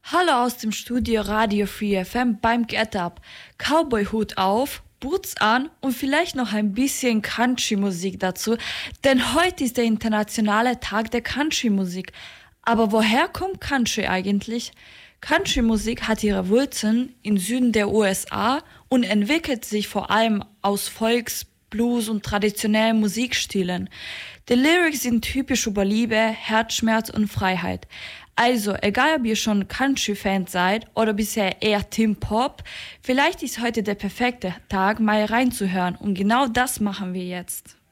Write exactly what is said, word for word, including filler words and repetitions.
Hallo aus dem Studio Radio Free F M beim Get Up. Cowboy-Hut auf, Boots an und vielleicht noch ein bisschen Country-Musik dazu, denn heute ist der internationale Tag der Country-Musik. Aber woher kommt Country eigentlich? Country-Musik hat ihre Wurzeln im Süden der U S A und entwickelt sich vor allem aus Volks-, Blues- und traditionellen Musikstilen. Die Lyrics sind typisch über Liebe, Herzschmerz und Freiheit. Also, egal ob ihr schon Country-Fans seid oder bisher eher Team Pop, vielleicht ist heute der perfekte Tag, mal reinzuhören und genau das machen wir jetzt.